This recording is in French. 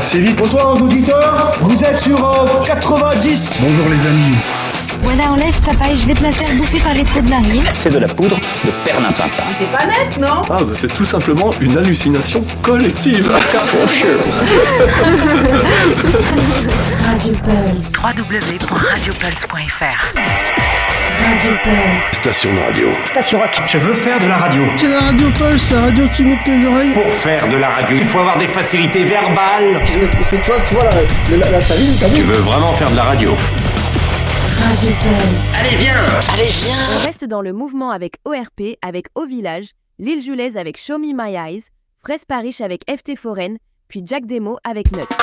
assez vite. Bonsoir aux auditeurs, vous êtes sur 90. Bonjour les amis. Voilà, enlève ta paille, je vais te la faire bouffer par les trous de narine. C'est de la poudre de perlimpinpin. T'es pas nette, non? Ah, bah c'est tout simplement une hallucination collective. For sure. Radio Pulse. www.radiopulse.fr. Radio Pulse. Station de radio. Station rock. Je veux faire de la radio. C'est la radio Pulse, la radio qui nique les oreilles. Pour faire de la radio, il faut avoir des facilités verbales. Tu vois la taline, Tu veux vraiment faire de la radio? Radio Pulse. Allez, viens. On reste dans le mouvement avec ORP, avec Au Village, Lille Joulaise avec Show Me My Eyes, Fraise Parish avec FT Foreign, puis Jack Demo avec Nut.